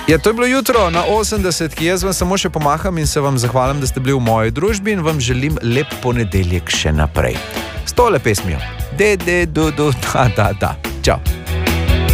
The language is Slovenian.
Ja, to je bilo jutro na 80, ki jaz vam samo še pomaham in se vam zahvalim, da ste bili v moji družbi in vam želim lep ponedeljek še naprej. S tole pesmijo. Da. Čau.